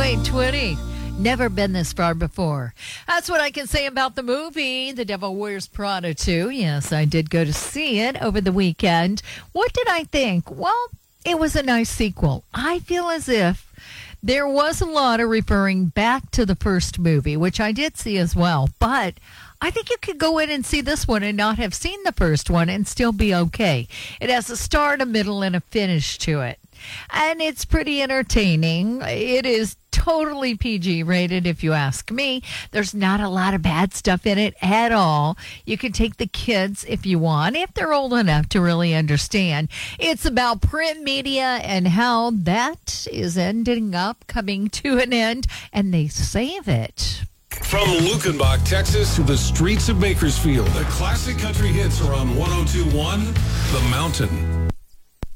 0820. Never been this far before. That's what I can say about the movie, The Devil Wears Prada 2. Yes, I did go to see it over the weekend. What did I think? Well, it was a nice sequel. I feel as if there was a lot of referring back to the first movie, which I did see as well. But I think you could go in and see this one and not have seen the first one and still be okay. It has a start, a middle, and a finish to it. And it's pretty entertaining. It is totally PG rated, if you ask me. There's not a lot of bad stuff in it at all. You can take the kids if you want, if they're old enough to really understand. It's about print media and how that is ending up coming to an end, and they save it. From Lukenbach, Texas, to the streets of Bakersfield, the classic country hits are on 102.1 The Mountain.